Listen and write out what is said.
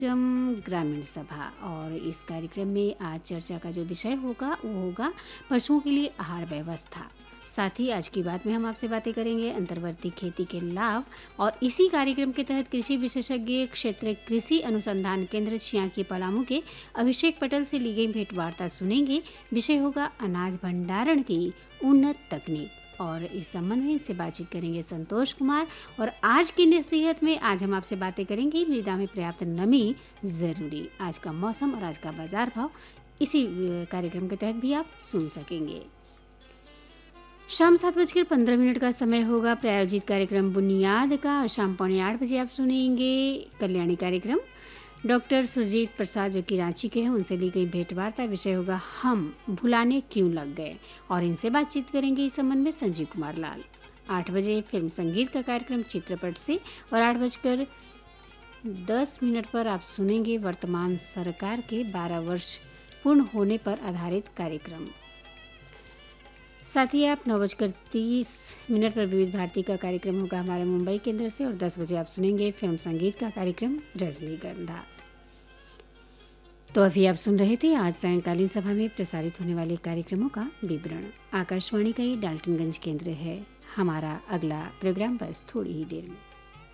कार्यक्रम ग्रामीण सभा। और इस कार्यक्रम में आज चर्चा का जो विषय होगा वो होगा पशुओं के लिए आहार व्यवस्था। साथ ही आज की बात में हम आपसे बातें करेंगे अंतर्वर्ती खेती के लाभ। और इसी कार्यक्रम के तहत कृषि विशेषज्ञ क्षेत्र कृषि अनुसंधान केंद्र छियाकी पलामू के अभिषेक पटेल से ली गई भेंट वार्ता सुनेंगे। विषय होगा अनाज भंडारण की उन्नत तकनीक। और इस संबंध में इनसे बातचीत करेंगे संतोष कुमार। और आज की नसीहत में आज हम आपसे बातें करेंगे मृदा में पर्याप्त नमी ज़रूरी, आज का मौसम और आज का बाजार भाव। इसी कार्यक्रम के तहत भी आप सुन सकेंगे। शाम 7:15 का समय होगा प्रायोजित कार्यक्रम बुनियाद का। और शाम 7:45 आप सुनेंगे कल्याणी कार्यक्रम। डॉक्टर सुरजीत प्रसाद जो कि रांची के हैं उनसे ली गई भेंट वार्ता। विषय होगा हम भुलाने क्यों लग गए। और इनसे बातचीत करेंगे इस संबंध में संजीव कुमार लाल। 8 बजे फिल्म संगीत का कार्यक्रम चित्रपट से। और 8:10 पर आप सुनेंगे वर्तमान सरकार के 12 वर्ष पूर्ण होने पर आधारित कार्यक्रम। साथ ही आप 9:30 पर विविध भारती का कार्यक्रम होगा हमारे मुंबई केंद्र से। और 10 बजे आप सुनेंगे फिल्म संगीत का कार्यक्रम रजनीगंधा। तो अभी आप सुन रहे थे आज सायंकालीन सभा में प्रसारित होने वाले कार्यक्रमों का विवरण। आकाशवाणी का ये डाल्टनगंज केंद्र है। हमारा अगला प्रोग्राम बस थोड़ी ही देर में।